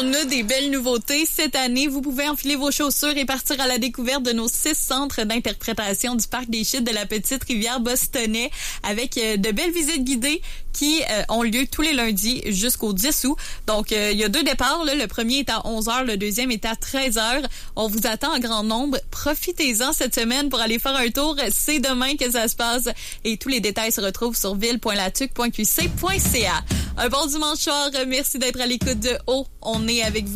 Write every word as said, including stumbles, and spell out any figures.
On a des belles nouveautés cette année. Vous pouvez enfiler vos chaussures et partir à la découverte de nos six centres d'interprétation du Parc des Chutes de la Petite-Rivière Bostonnais avec euh, de belles visites guidées qui euh, ont lieu tous les lundis jusqu'au dix août. Donc, euh, il y a deux départs. Là. Le premier est à onze heures, le deuxième est à treize heures. On vous attend en grand nombre. Profitez-en cette semaine pour aller faire un tour. C'est demain que ça se passe. Et tous les détails se retrouvent sur ville point latuc point q c point c a. Un bon dimanche soir. Merci d'être à l'écoute de Haut. On est avec vous.